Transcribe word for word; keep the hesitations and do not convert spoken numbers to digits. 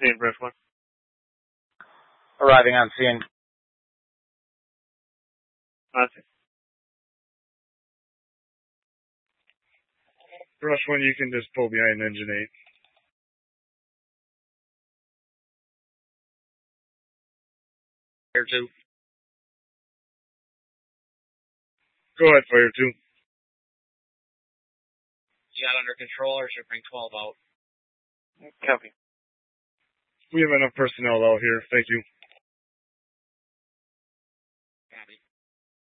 Scene, Brush one. Arriving on scene. On scene. Brush one, you can just pull behind engine eight. Fire two. Go ahead, fire two. You got under control, or should bring twelve out? Copy. We have enough personnel out here. Thank you.